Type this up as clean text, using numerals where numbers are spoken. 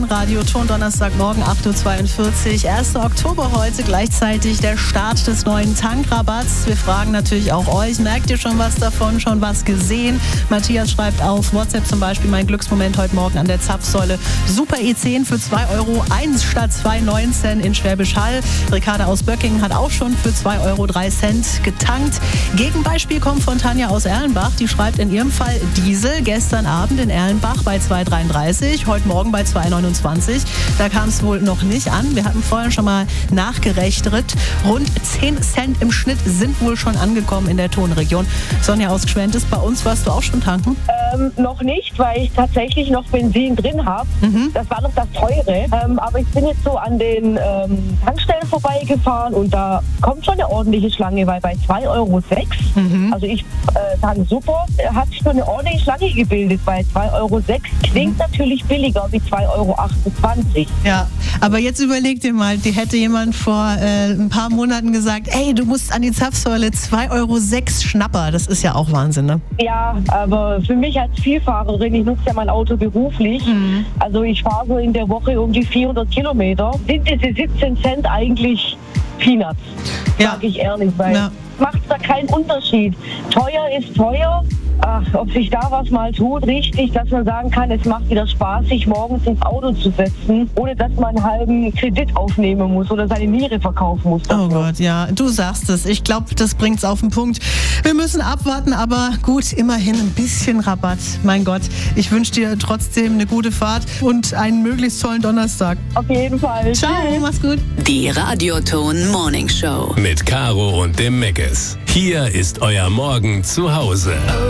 Radio Ton Donnerstagmorgen 8.42 Uhr, 1. Oktober heute, gleichzeitig der Start des neuen Tankrabatts. Wir fragen natürlich auch euch, merkt ihr schon was davon, schon was gesehen? Matthias schreibt auf WhatsApp zum Beispiel, mein Glücksmoment heute Morgen an der Zapfsäule. Super E10 für 2 Euro, 1 statt 2,19 in Schwäbisch Hall. Ricarda aus Böckingen hat auch schon für 2,03 Euro getankt. Gegenbeispiel kommt von Tanja aus Erlenbach, die schreibt in ihrem Fall Diesel gestern Abend in Erlenbach bei 2,33, heute Morgen bei 2,29. Da kam es wohl noch nicht an. Wir hatten vorhin schon mal nachgerechnet. Rund 10 Cent im Schnitt sind wohl schon angekommen in der Tonregion. Sonja aus Gschwendis, bei uns warst du auch schon tanken? Noch nicht, weil ich tatsächlich noch Benzin drin habe. Das war noch das Teure. Aber ich bin jetzt so an den Tankstellen vorbeigefahren und da kommt schon eine ordentliche Schlange, weil bei 2,06 Euro, also ich sage super, hat sich schon eine ordentliche Schlange gebildet. Bei 2,06 Euro klingt natürlich billiger wie 2,28 Euro. Ja, aber jetzt überleg dir mal, die hätte jemand vor ein paar Monaten gesagt, ey, du musst an die Zapfsäule 2,06 Euro Schnapper. Das ist ja auch Wahnsinn, ne? Ja, aber für mich als Vielfahrerin, ich nutze ja mein Auto beruflich, also ich fahre so in der Woche um die 400 Kilometer, sind diese 17 Cent eigentlich Peanuts, sag ich ehrlich, weil macht da keinen Unterschied. Teuer ist teuer. Ach, ob sich da was mal tut, richtig, dass man sagen kann, es macht wieder Spaß, sich morgens ins Auto zu setzen, ohne dass man einen halben Kredit aufnehmen muss oder seine Niere verkaufen muss. Oh Gott, ja, du sagst es. Ich glaube, das bringt's auf den Punkt. Wir müssen abwarten, aber gut, immerhin ein bisschen Rabatt. Mein Gott, ich wünsche dir trotzdem eine gute Fahrt und einen möglichst tollen Donnerstag. Auf jeden Fall. Ciao, mach's gut. Die Radioton Morning Show. Mit Caro und dem Meckes. Hier ist euer Morgen zu Hause.